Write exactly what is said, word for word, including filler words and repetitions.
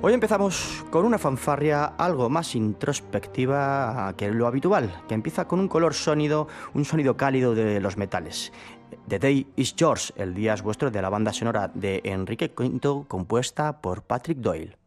Hoy empezamos con una fanfarria algo más introspectiva que lo habitual, que empieza con un color sólido, un sonido cálido de los metales. The Day is Yours, el día es vuestro, de la banda sonora de Enrique Quinto, compuesta por Patrick Doyle.